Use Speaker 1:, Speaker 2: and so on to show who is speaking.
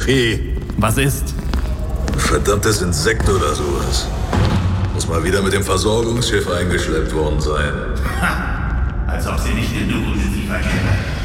Speaker 1: P.
Speaker 2: Was ist?
Speaker 1: Verdammtes Insekt oder sowas. Muss mal wieder mit dem Versorgungsschiff eingeschleppt worden sein.
Speaker 3: Ha! Als ob sie nicht genug Ungeziefer kennen.